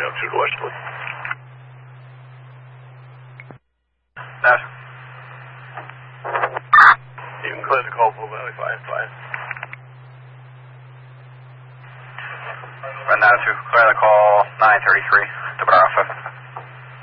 to the westward. Nash. You can clear the Coldwell Valley 5-5. Red 902, clear the call 933 to Bar Alpha.